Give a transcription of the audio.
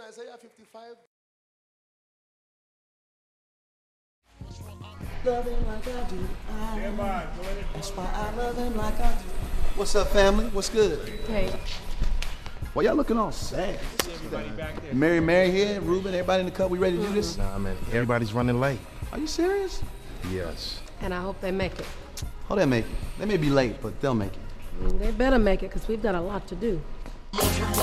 Isaiah 55. Love him like I do. That's why I love him like I do. What's up, family? What's good? Hey. Well, y'all looking all sad. Mary here, Ruben, everybody in the cup. We ready to do this? Nah, man, everybody's running late. Are you serious? Yes. And I hope they make it. Oh, they'll make it. They may be late, but they'll make it. They better make it, because we've got a lot to do.